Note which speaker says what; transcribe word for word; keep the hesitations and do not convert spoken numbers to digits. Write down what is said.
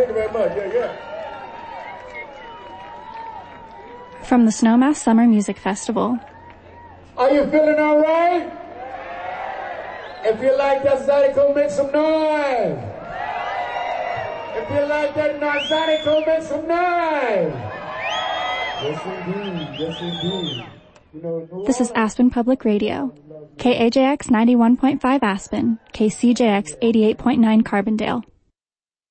Speaker 1: Thank you very much. Yeah, yeah.
Speaker 2: From the Snowmass Summer Music Festival.
Speaker 1: Are you feeling all right? If you like that Zydeco, make some noise. If you like that Zydeco, make some noise. Yes, indeed. Yes, indeed. You know,
Speaker 2: This is Aspen Public Radio. K A J X ninety-one point five Aspen, K C J X eighty-eight point nine Carbondale.